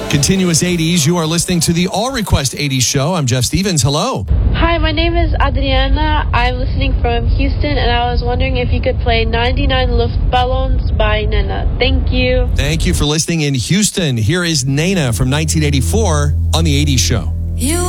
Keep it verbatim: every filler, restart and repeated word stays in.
Continuous eighties, you are listening to the All Request eighties show. I'm Jeff Stevens. Hello. Hi, my name is Adriana. I'm listening from Houston, and I was wondering if you could play ninety-nine Luftballons by Nena. Thank you. Thank you for listening in Houston. Here is Nena from nineteen eighty-four on the eighties show. You